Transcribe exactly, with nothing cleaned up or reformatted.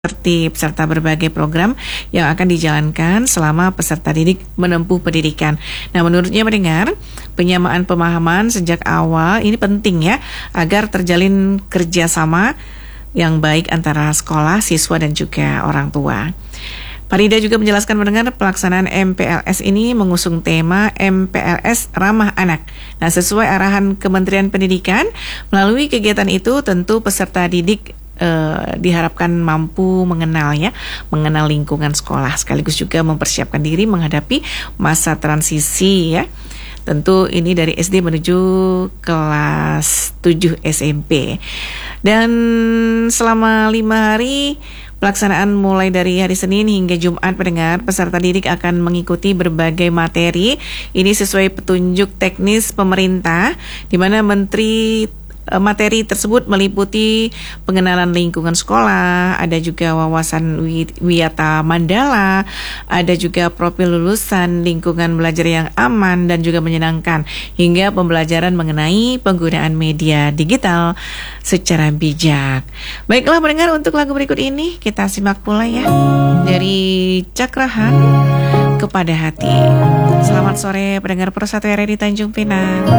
tertib serta berbagai program yang akan dijalankan selama peserta didik menempuh pendidikan. Nah, menurutnya mendengar penyamaan pemahaman sejak awal ini penting ya, agar terjalin kerjasama yang baik antara sekolah, siswa dan juga orang tua. Farida juga menjelaskan mendengar pelaksanaan M P L S ini mengusung tema M P L S Ramah Anak. Nah, sesuai arahan Kementerian Pendidikan, melalui kegiatan itu tentu peserta didik eh, diharapkan mampu mengenal ya, mengenal lingkungan sekolah, sekaligus juga mempersiapkan diri menghadapi masa transisi ya. Tentu ini dari S D menuju kelas tujuh S M P. Dan selama lima hari pelaksanaan mulai dari hari Senin hingga Jumat, pendengar, peserta didik akan mengikuti berbagai materi. Ini sesuai petunjuk teknis pemerintah, di mana Menteri materi tersebut meliputi pengenalan lingkungan sekolah, ada juga wawasan wiyata mandala, ada juga profil lulusan, lingkungan belajar yang aman dan juga menyenangkan, hingga pembelajaran mengenai penggunaan media digital secara bijak. Baiklah pendengar, untuk lagu berikut ini kita simak pula ya, dari Cakrahan, Kepada Hati. Selamat sore pendengar Persatu R R di Tanjung Pinang.